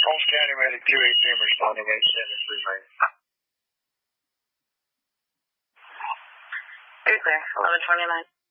Holmes County Medic 218 responding 873 main. Very clear, 1129.